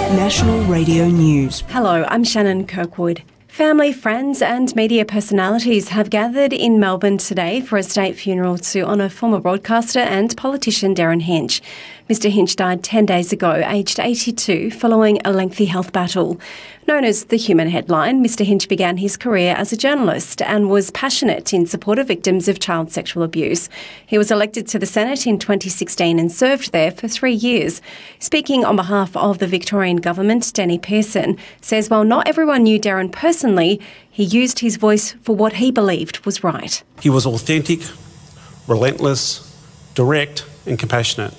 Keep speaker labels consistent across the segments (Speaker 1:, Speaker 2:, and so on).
Speaker 1: National Radio News.
Speaker 2: Hello, I'm Shannon Kirkwood. Family, friends and media personalities have gathered in Melbourne today for a state funeral to honour former broadcaster and politician Derryn Hinch. Mr Hinch died 10 days ago, aged 82, following a lengthy health battle. Known as the Human Headline, Mr Hinch began his career as a journalist and was passionate in support of victims of child sexual abuse. He was elected to the Senate in 2016 and served there for 3 years. Speaking on behalf of the Victorian Government, Danny Pearson says while not everyone knew Derryn personally, he used his voice for what he believed was right.
Speaker 3: He was authentic, relentless, direct and compassionate.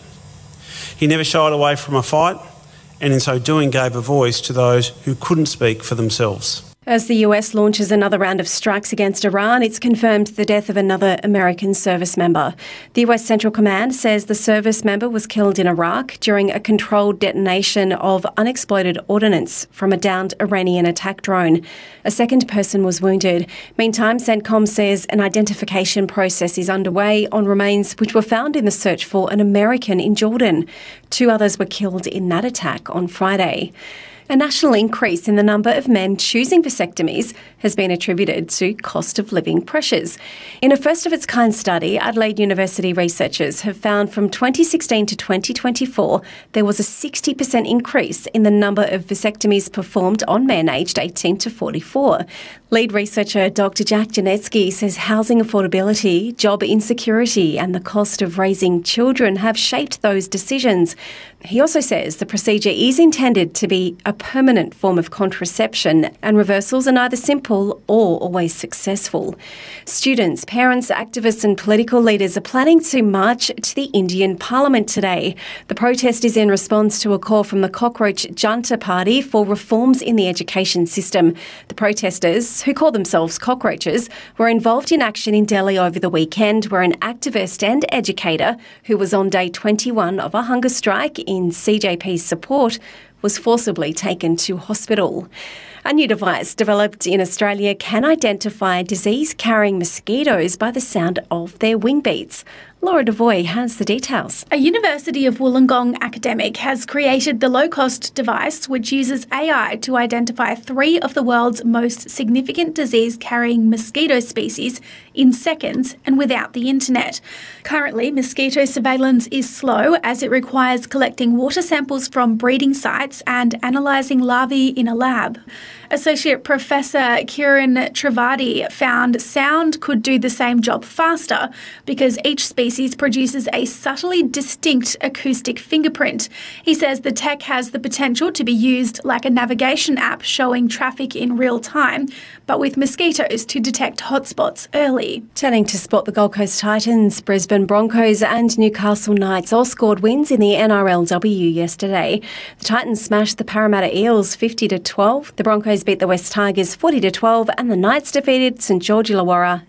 Speaker 3: He never shied away from a fight, and in so doing gave a voice to those who couldn't speak for themselves.
Speaker 2: As the US launches another round of strikes against Iran, it's confirmed the death of another American service member. The US Central Command says the service member was killed in Iraq during a controlled detonation of unexploded ordnance from a downed Iranian attack drone. A second person was wounded. Meantime, CENTCOM says an identification process is underway on remains which were found in the search for an American in Jordan. 2 others were killed in that attack on Friday. A national increase in the number of men choosing vasectomies has been attributed to cost of living pressures. In a first-of-its-kind study, Adelaide University researchers have found from 2016 to 2024 there was a 60% increase in the number of vasectomies performed on men aged 18 to 44. Lead researcher Dr Jack Janetsky says housing affordability, job insecurity and the cost of raising children have shaped those decisions. He also says the procedure is intended to be a permanent form of contraception and reversals are neither simple or always successful. Students, parents, activists and political leaders are planning to march to the Indian Parliament today. The protest is in response to a call from the Cockroach Junta Party for reforms in the education system. The protesters, who call themselves cockroaches, were involved in action in Delhi over the weekend where an activist and educator who was on day 21 of a hunger strike in CJP's support was forcibly taken to hospital. A new device developed in Australia can identify disease-carrying mosquitoes by the sound of their wing beats. Laura Devoy has the details.
Speaker 4: A University of Wollongong academic has created the low-cost device which uses AI to identify 3 of the world's most significant disease-carrying mosquito species in seconds and without the internet. Currently, mosquito surveillance is slow as it requires collecting water samples from breeding sites and analysing larvae in a lab. Associate Professor Kiran Trivedi found sound could do the same job faster because each species produces a subtly distinct acoustic fingerprint. He says the tech has the potential to be used like a navigation app showing traffic in real time, but with mosquitoes to detect hotspots early.
Speaker 2: Turning to sport, the Gold Coast Titans, Brisbane Broncos and Newcastle Knights all scored wins in the NRLW yesterday. The Titans smashed the Parramatta Eels 50-12. The Broncos beat the West Tigers 40-12 and the Knights defeated St George Illawarra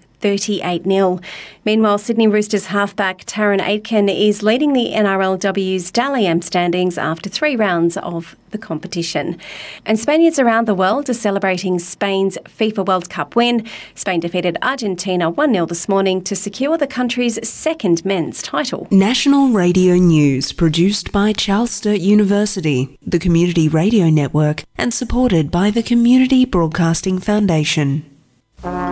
Speaker 2: 38-0. Meanwhile, Sydney Roosters halfback Taryn Aitken is leading the NRLW's Dally M standings after 3 rounds of the competition. And Spaniards around the world are celebrating Spain's FIFA World Cup win. Spain defeated Argentina 1-0 this morning to secure the country's 2nd men's title.
Speaker 1: National Radio News produced by Charles Sturt University, the Community Radio Network, and supported by the Community Broadcasting Foundation.